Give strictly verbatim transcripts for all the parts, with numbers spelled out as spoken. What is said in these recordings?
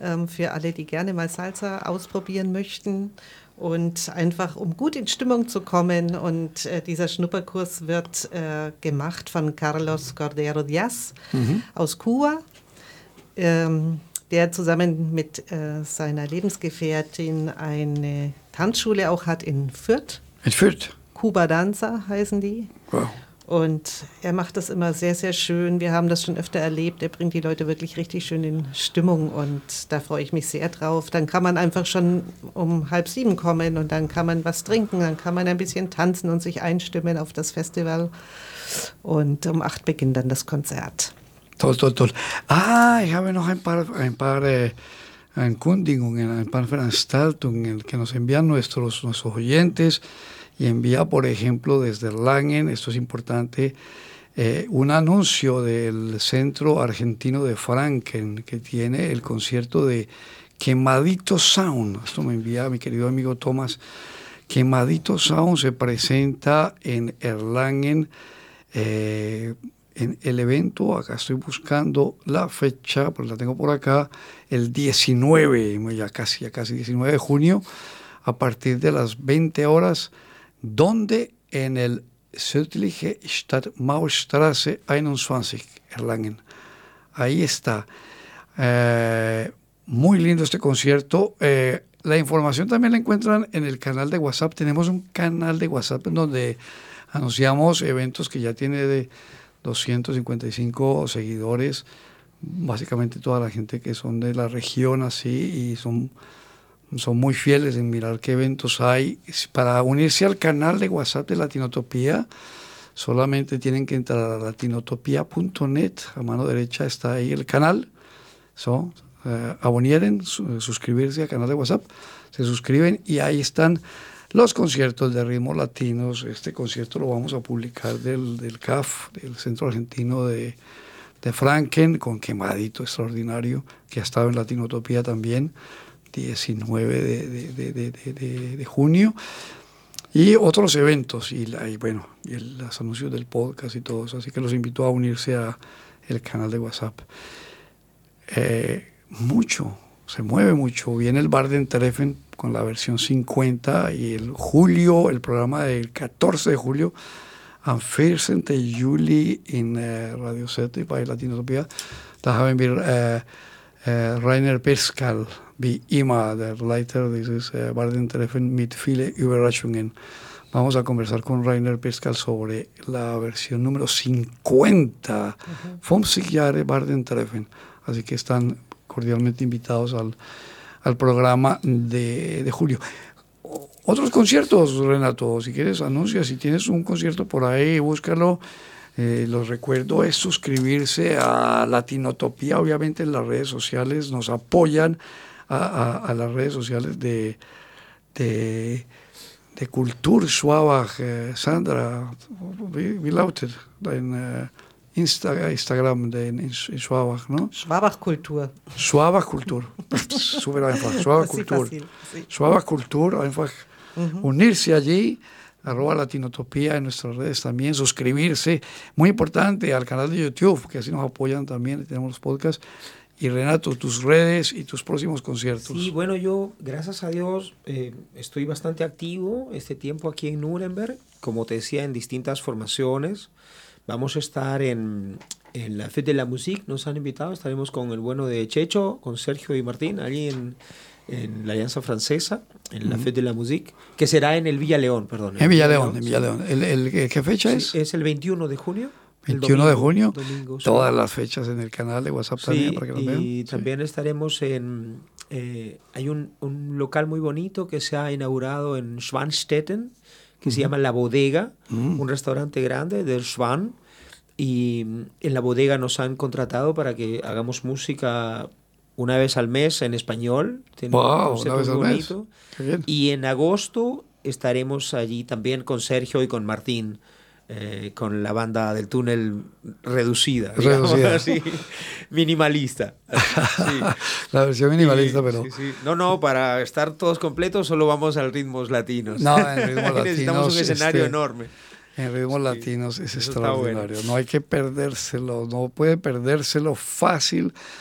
ähm, für alle, die gerne mal Salsa ausprobieren möchten. Und einfach, um gut in Stimmung zu kommen. Und äh, dieser Schnupperkurs wird äh, gemacht von Carlos Cordero Diaz mhm. aus Kuba, ähm, der zusammen mit äh, seiner Lebensgefährtin eine Tanzschule auch hat in Fürth. In Fürth? Cuba Danza heißen die. Wow. Und er macht das immer sehr, sehr schön. Wir haben das schon öfter erlebt. Er bringt die Leute wirklich richtig schön in Stimmung und da freue ich mich sehr drauf. Dann kann man einfach schon um halb sieben kommen und dann kann man was trinken, dann kann man ein bisschen tanzen und sich einstimmen auf das Festival. Und um acht beginnt dann das Konzert. Toll, toll, toll. Ah, ich habe noch ein paar, ein paar eh, Ankündigungen, ein paar Veranstaltungen que nos envían nuestros, nuestros oyentes. Y envía, por ejemplo, desde Erlangen, esto es importante, eh, un anuncio del Centro Argentino de Franken, que tiene el concierto de Quemadito Sound. Esto me envía mi querido amigo Tomás. Quemadito Sound se presenta en Erlangen, eh, en el evento, acá estoy buscando la fecha, pues la tengo por acá, el diecinueve, ya casi, ya casi diecinueve de junio, a partir de las veinte horas, donde en el Südliche Stadtmauerstraße einundzwanzig, Erlangen. Ahí está. Eh, muy lindo este concierto. Eh, la información también la encuentran en el canal de WhatsApp. Tenemos un canal de WhatsApp en donde anunciamos eventos que ya tiene de doscientos cincuenta y cinco seguidores. Básicamente toda la gente que son de la región así y son... son muy fieles en mirar qué eventos hay. Para unirse al canal de WhatsApp de Latinotopía, solamente tienen que entrar a latinotopía punto net. A mano derecha está ahí el canal. So, uh, abonieren, su, suscribirse al canal de WhatsApp. Se suscriben y ahí están los conciertos de ritmos latinos. Este concierto lo vamos a publicar del, del C A F, del Centro Argentino de, de Franken, con Quemadito extraordinario, que ha estado en Latinotopía también. diecinueve de, de, de, de, de, de junio y otros eventos y, la, y bueno y el, los anuncios del podcast y todo eso, así que los invito a unirse a el canal de WhatsApp. Eh, mucho, se mueve mucho, viene el Bardentreffen con la versión cincuenta y el julio, el programa del catorce de julio, am vierzehnten Juli in uh, Radio City bei Latinotopia, da haben wir uh, uh, Rainer Pescal wie immer, der Leiter dieses äh, Bardentreffen mit vielen Überraschungen. Vamos a conversar con Rainer Pescal sobre la versión número cincuenta, uh-huh. fünfzig Jahre Bardentreffen. Así que están cordialmente invitados al, al programa de, de julio. Otros conciertos, Renato, si quieres anuncia, si tienes un concierto por ahí, búscalo. Eh, los recuerdo es suscribirse a Latinotopía, obviamente en las redes sociales, nos apoyan a, a, a las redes sociales de, de, de Kultur Schwabach, eh, Sandra, wie, wie lautet dein eh, Insta, Instagram de, in, in Schwabach, ¿no? Schwabach Kultur. Schwabach Kultur, súper einfach, Schwabach Kultur. Sí, sí. Schwabach Kultur, einfach uh-huh. unirse allí, arroba Latinotopía en nuestras redes también, suscribirse, muy importante, al canal de YouTube, que así nos apoyan también, tenemos los podcasts. Y Renato, tus redes y tus próximos conciertos. Sí, bueno, yo, gracias a Dios, eh, estoy bastante activo este tiempo aquí en Nuremberg, como te decía, en distintas formaciones. Vamos a estar en, en la Fête de la Musique, nos han invitado, estaremos con el bueno de Checho, con Sergio y Martín, allí en, en la Alianza Francesa, en la uh-huh. Fête de la Musique, que será en el Villa León, perdón. En Villa León, en Villa León. ¿El, el, ¿Qué fecha sí, es? Es el veintiuno de junio. veintiuno de junio, domingo, todas sí. las fechas en el canal de WhatsApp sí, también para que los vean. Y también sí. estaremos en, eh, hay un, un local muy bonito que se ha inaugurado en Schwanstetten, que uh-huh. se llama La Bodega, uh-huh. un restaurante grande del Schwan, y en La Bodega nos han contratado para que hagamos música una vez al mes en español. Tiene wow, un una vez al bonito. mes. Qué bien. Y en agosto estaremos allí también con Sergio y con Martín. Eh, con la banda del túnel reducida, reducida. Así, minimalista. Sí. La versión minimalista, sí, pero... Sí, sí. No, no, para estar todos completos solo vamos al ritmos latinos. No, en ritmos latinos... Necesitamos un escenario este, enorme. En ritmos sí, latinos es extraordinario. Bueno. No hay que perdérselo, no puede perdérselo fácil.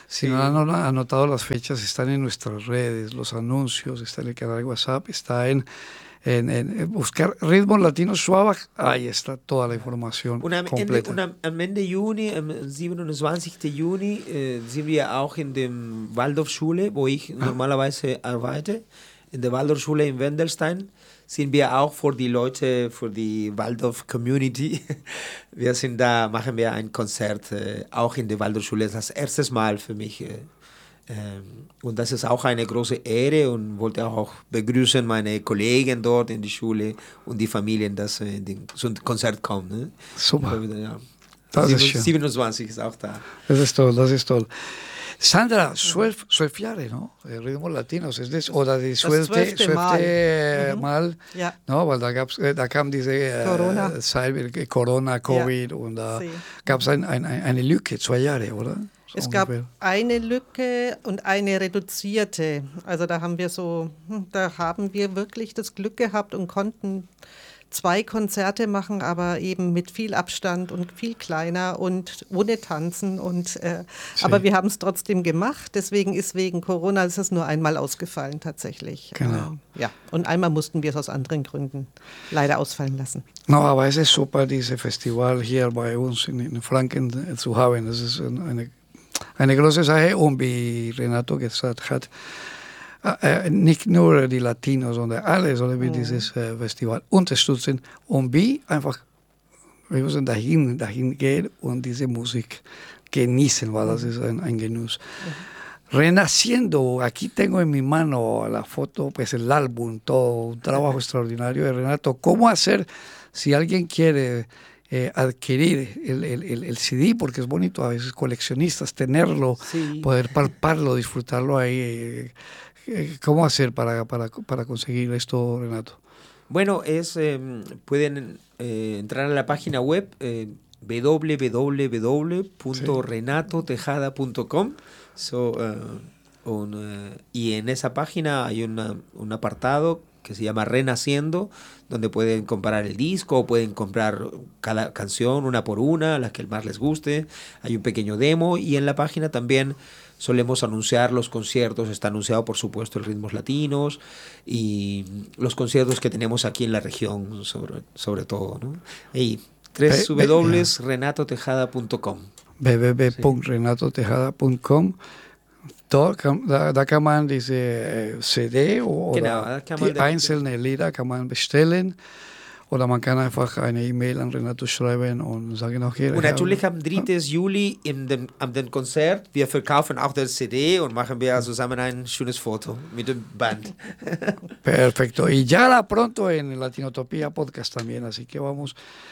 Si no han anotado las fechas, están en nuestras redes, los anuncios, está en el canal de WhatsApp, está en, en, en buscar ritmos latinos suaves, ahí está toda la información und am completa. Ende, und am, am Ende Juni, am siebenundzwanzigsten Juni, äh, sind wir auch in der Waldorfschule, wo ich ah. normalerweise arbeite, in der Waldorfschule in Wendelstein. Sind wir auch für die Leute, für die Waldorf-Community. Wir sind da, machen wir ein Konzert, äh, auch in der Waldorfschule. Das ist das erste Mal für mich. Äh, ähm, und das ist auch eine große Ehre und wollte auch begrüßen meine Kollegen dort in der Schule und die Familien, dass äh, zum Konzert kommen. Ne? Super. Ja. Das ist schön. siebenundzwanzig ist auch da. Das ist toll, das ist toll. Sandra, zwölf, zwölf Jahre, ¿no? De ritmos latinos, es das, oder die zwölfte, zwölfte Mal, Mal mhm. ja. ¿no? Weil da, gab's, da kam diese Corona, äh, Zeit, Corona Covid ja. und da sí. gab es ein, ein, eine Lücke, zwei Jahre, oder? So es ungefähr. Gab eine Lücke und eine reduzierte. Also da haben wir so, da haben wir wirklich das Glück gehabt und konnten zwei Konzerte machen, aber eben mit viel Abstand und viel kleiner und ohne Tanzen. Und, äh, aber wir haben es trotzdem gemacht. Deswegen ist wegen Corona ist es nur einmal ausgefallen tatsächlich. Genau. Äh, ja. Und einmal mussten wir es aus anderen Gründen leider ausfallen lassen. No, aber es ist super, dieses Festival hier bei uns in, in Franken zu haben. Das ist eine, eine große Sache. Und wie Renato gesagt hat, Äh, nicht nur die Latinos, sondern alle sollen wir mhm. dieses äh, Festival unterstützen und wie einfach, wir müssen dahin, dahin gehen und diese Musik genießen, weil das ist ein, ein Genuss. Mhm. Renaciendo, aquí tengo en mi mano la foto, pues el álbum, todo un trabajo extraordinario de Renato. ¿Cómo hacer si alguien quiere eh, adquirir el, el, el, el C D? Porque es bonito a veces coleccionistas tenerlo, sí. poder palparlo, disfrutarlo ahí. Eh, ¿Cómo hacer para, para, para conseguir esto, Renato? Bueno, es eh, pueden eh, entrar a la página web eh, w w w punto renato tejada punto com so, uh, un, uh, y en esa página hay una, un apartado que se llama Renaciendo, donde pueden comprar el disco o pueden comprar cada canción una por una, las que más les guste. Hay un pequeño demo y en la página también solemos anunciar los conciertos. Está anunciado, por supuesto, el Ritmos Latinos y los conciertos que tenemos aquí en la región, sobre, sobre todo, ¿no? Y w w w punto renato tejada punto com w w w punto renato tejada punto com Da, da, da kann man diese C D oder genau, die einzelnen Lieder kann man bestellen. Oder man kann einfach eine E-Mail an Renato schreiben und sagen, okay. Und natürlich am dritten Juli in dem, am dem Konzert, wir verkaufen auch das C D und machen wir zusammen ein schönes Foto mit dem Band. Perfecto. Y ya la pronto en Latinotopía Podcast también, así que vamos,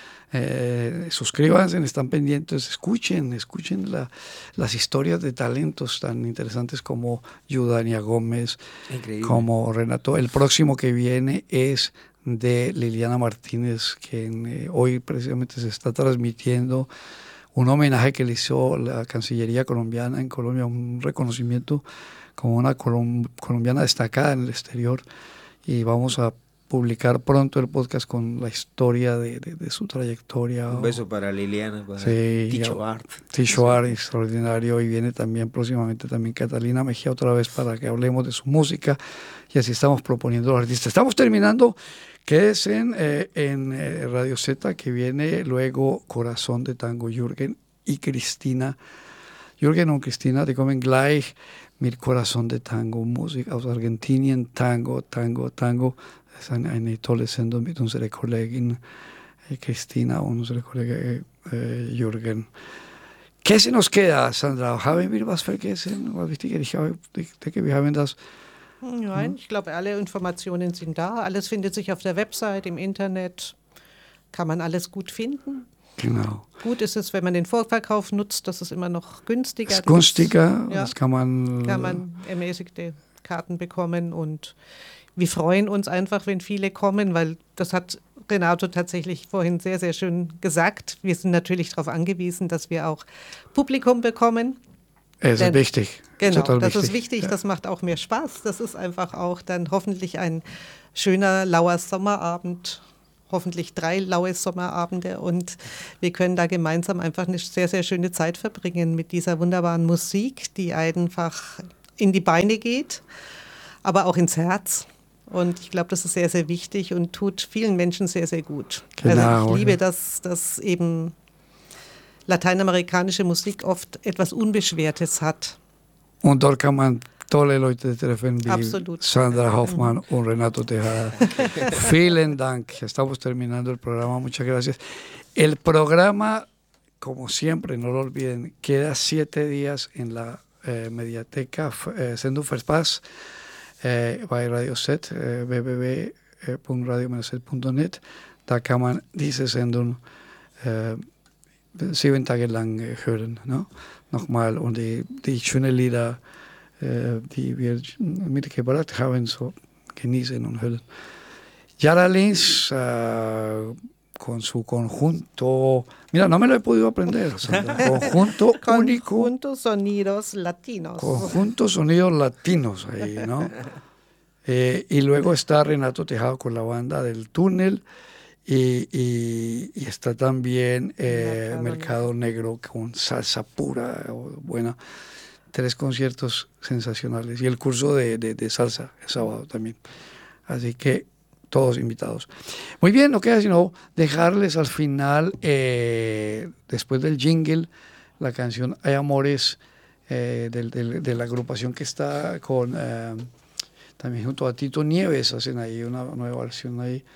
eh, suscríbanse, están pendientes, escuchen, escuchen la, las historias de talentos tan interesantes como Yudania Gómez, increíble, como Renato. El próximo que viene es de Liliana Martínez, que eh, hoy precisamente se está transmitiendo un homenaje que le hizo la Cancillería colombiana en Colombia, un reconocimiento como una colom- colombiana destacada en el exterior, y vamos a publicar pronto el podcast con la historia de, de, de su trayectoria. Un beso para Liliana, para sí, Ticho Art. Ticho Art, extraordinario, y viene también próximamente también Catalina Mejía otra vez para que hablemos de su música, y así estamos proponiendo a los artistas. Estamos terminando. Quédense en, eh, en eh, Radio Z, que viene luego Corazón de Tango, Jürgen y Cristina. Jürgen und Cristina, die kommen gleich mit Corazón de Tango, Musik aus Argentinien, Tango, Tango, Tango. Das ist eine, eine tolle Sendung mit unserer Kollegin eh, Cristina und unserer Kollege eh, Jürgen. ¿Qué se nos queda, Sandra? Haben wir was vergessen? Was wichtig? Ich denke, wir haben das. Nein, ich glaube, alle Informationen sind da. Alles findet sich auf der Website, im Internet. Kann man alles gut finden. Genau. Gut ist es, wenn man den Vorverkauf nutzt, das ist immer noch günstiger. Das ist günstiger, ja, das kann man... Kann man ermäßigte Karten bekommen, und wir freuen uns einfach, wenn viele kommen, weil das hat Renato tatsächlich vorhin sehr, sehr schön gesagt. Wir sind natürlich darauf angewiesen, dass wir auch Publikum bekommen. Es ist wichtig. Genau, Total das wichtig. ist wichtig, ja. Das macht auch mehr Spaß. Das ist einfach auch dann hoffentlich ein schöner, lauer Sommerabend. hoffentlich drei laue Sommerabende und wir können da gemeinsam einfach eine sehr, sehr schöne Zeit verbringen mit dieser wunderbaren Musik, die einfach in die Beine geht, aber auch ins Herz. Und ich glaube, das ist sehr, sehr wichtig und tut vielen Menschen sehr, sehr gut. Genau, also ich liebe, dass, dass eben lateinamerikanische Musik oft etwas Unbeschwertes hat. Und dort kann man tolle Leute treffen wie Absolut. Sandra Hoffmann und Renato Tejada. Vielen Dank. Estamos terminando el programa. Muchas gracias. El programa, como siempre, no lo olviden, queda siete días en la eh, mediateca eh, Sendung Verspaß eh, bei Radio Set, eh, w w w punkt radio set punkt net. Da kann man diese Sendung äh, sieben Tage lang äh, hören. No? Nochmal. Und die, die schönen Lieder, äh, die wir mitgebracht haben, so genießen und hören. Yara Lins, äh, con su conjunto, mira, no me lo he podido aprender, Sandra. Conjunto único. Conjunto Sonidos Latinos. Conjunto Sonidos Latinos, ahí, ¿no? Eh, y luego está Renato Tejada con la banda del Túnel y, y, y está también eh, Mercado, Mercado Negro. Negro con salsa pura, buena. Tres conciertos sensacionales y el curso de, de, de salsa el sábado también. Así que todos invitados. Muy bien, no queda sino dejarles al final, eh, después del jingle, la canción Hay Amores eh, del, del, de la agrupación que está con, eh, también junto a Tito Nieves, hacen ahí una nueva versión ahí.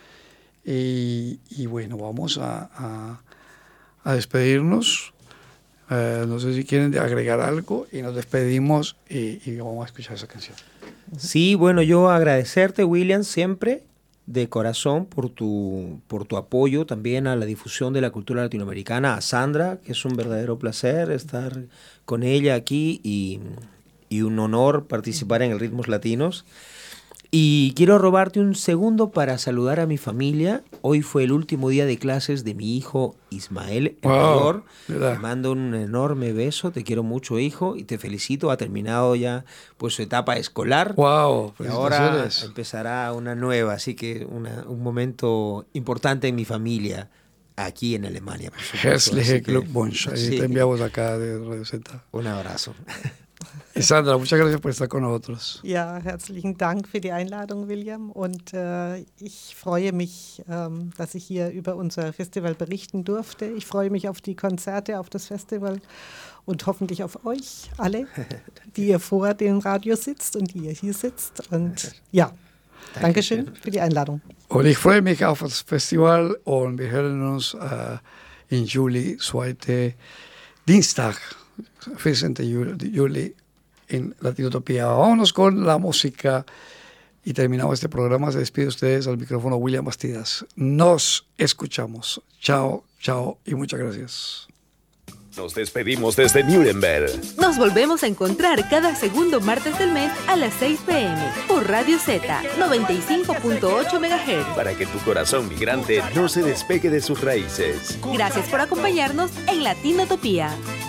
Y, y bueno, vamos a, a, a despedirnos. Eh, no sé si quieren agregar algo y nos despedimos y, y vamos a escuchar esa canción. Sí, bueno, yo agradecerte, William, siempre de corazón por tu, por tu apoyo también a la difusión de la cultura latinoamericana, a Sandra, que es un verdadero placer estar con ella aquí y, y un honor participar en el Ritmos Latinos. Y quiero robarte un segundo para saludar a mi familia. Hoy fue el último día de clases de mi hijo Ismael, el mayor. Wow, te mando un enorme beso, te quiero mucho, hijo, y te felicito. Ha terminado ya pues su etapa escolar. Wow, y ahora empezará una nueva, así que una, un momento importante en mi familia aquí en Alemania. Herzlichen Glückwunsch. Ahí sí. Te enviamos acá de Radio Z. Un abrazo. Sandra, muchas gracias por estar con nosotros. Ja, herzlichen Dank für die Einladung, William. Und äh, ich freue mich, ähm, dass ich hier über unser Festival berichten durfte. Ich freue mich auf die Konzerte, auf das Festival und hoffentlich auf euch alle, die ihr vor dem Radio sitzt und die ihr hier sitzt. Und ja, Dankeschön für die Einladung. Und ich freue mich auf das Festival und wir hören uns äh, im Juli, zweiten Dienstag, vierzehnten Juli. En Latinotopía. Vámonos con la música y terminamos este programa. Se despide ustedes al micrófono William Bastidas. Nos escuchamos. Chao, chao y muchas gracias. Nos despedimos desde Nuremberg. Nos volvemos a encontrar cada segundo martes del mes a las seis pe eme por Radio Z noventa y cinco punto ocho megahertz. Para que tu corazón migrante no se despegue de sus raíces. Gracias por acompañarnos en Latinotopía.